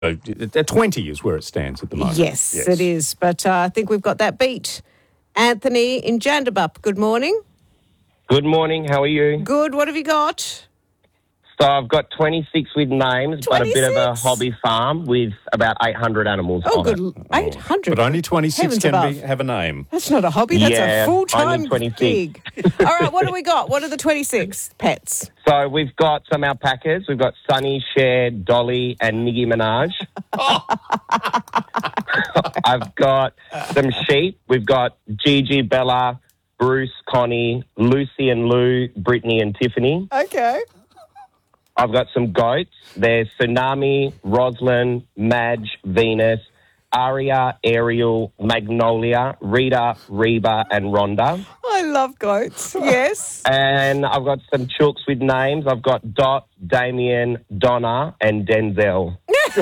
20 is where it stands at the moment. Yes, it is. But I think we've got that beat. Anthony in Jandabup, good morning. Good morning. How are you? Good. What have you got? So I've got 26 with names, but a bit of a 26? hobby farm with about 800 animals Oh, on good. it. 800. But only 26 Heavens can above. have a name. That's not a hobby. That's Yeah, a full-time only 26. gig. All right, what do we got? What are the 26 pets? So we've got some alpacas. We've got Sunny, Cher, Dolly, and Nicki Minaj. I've got some sheep. We've got Gigi, Bella, Bruce, Connie, Lucy and Lou, Brittany and Tiffany. Okay. I've got some goats. There's Tsunami, Roslyn, Madge, Venus, Aria, Ariel, Magnolia, Rita, Reba, and Rhonda. I love goats. Yes. And I've got some chooks with names. I've got Dot, Damien, Donna, and Denzel.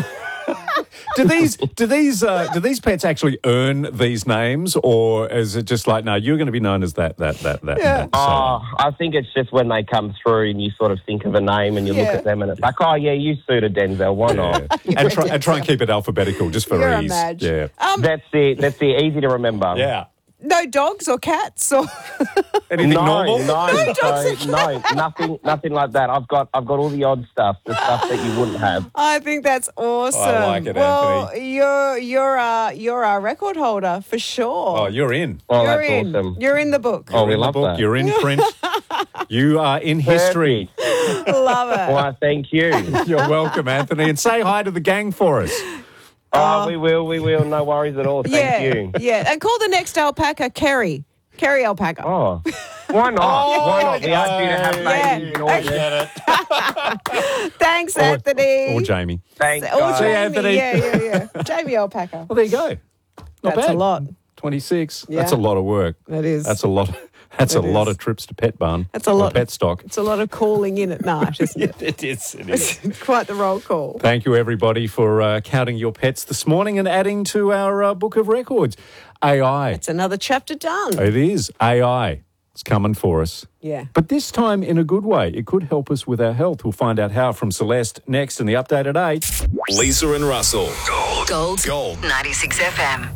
Do these pets actually earn these names, or is it just like, no, you're going to be known as that? Yeah. I think it's just when they come through and you sort of think of a name and you look at them and it's like, oh, yeah, you suited Denzel. Why not? And try and keep it alphabetical just for You're a ease. Madge. Yeah. That's it. Easy to remember. Yeah. No dogs or cats or Anything normal? No, nothing like that. I've got all the odd stuff, the stuff that you wouldn't have. I think that's awesome. I like it, well, Anthony. you're our record holder for sure. Oh, you're in. Oh, You're that's in. awesome. You're in the book. Oh, we You're in the love book. that. You're in print. You are in history. Love it. Why, thank you. You're welcome, Anthony. And say hi to the gang for us. Oh, we will. No worries at all. Thank you. Yeah. And call the next alpaca Kerry. Kerry alpaca. Oh, why not? Why not? We are due to have babies in August. Get it. Thanks, Anthony. Or Jamie. Thanks, Or guys. Jamie. Anthony. Yeah. Jamie alpaca. Well, there you go. Not That's bad. a lot. 26. Yeah. That's a lot of work. That is. That's a lot. That's a It lot is. of trips to Pet Barn. That's a lot. Or Pet Stock. It's a lot of calling in at night, isn't it? It is. It's quite the roll call. Thank you, everybody, for counting your pets this morning and adding to our book of records. AI. It's another chapter done. It is. AI. It's coming for us. Yeah. But this time in a good way. It could help us with our health. We'll find out how from Celeste next in the update at 8. Lisa and Russell. Gold 96 FM.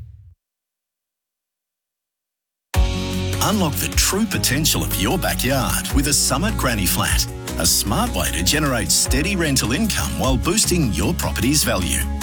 Unlock the true potential of your backyard with a Summit Granny Flat, a smart way to generate steady rental income while boosting your property's value.